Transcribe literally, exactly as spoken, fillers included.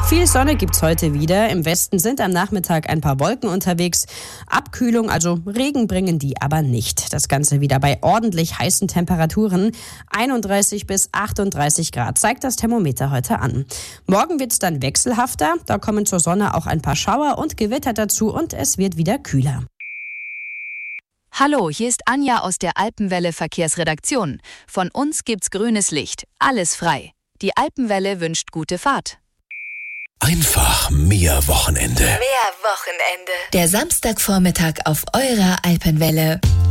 Viel Sonne gibt's heute wieder. Im Westen sind am Nachmittag ein paar Wolken unterwegs. Abkühlung, also Regen bringen die aber nicht. Das Ganze wieder bei ordentlich heißen Temperaturen. einunddreißig bis achtunddreißig Grad zeigt das Thermometer heute an. Morgen wird's dann wechselhafter. Da kommen zur Sonne auch ein paar Schauer und Gewitter dazu und es wird wieder kühler. Hallo, hier ist Anja aus der Alpenwelle Verkehrsredaktion. Von uns gibt's grünes Licht. Alles frei. Die Alpenwelle wünscht gute Fahrt. Einfach mehr Wochenende. Mehr Wochenende. Der Samstagvormittag auf eurer Alpenwelle.